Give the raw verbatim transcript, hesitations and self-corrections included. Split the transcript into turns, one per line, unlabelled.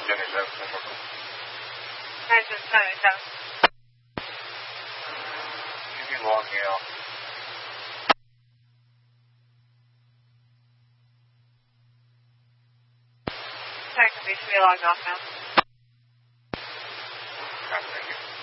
seventy-seven, one more call.
nine seven seven.
Give me long out.
Sorry, can we be logged off now?
God, thank you.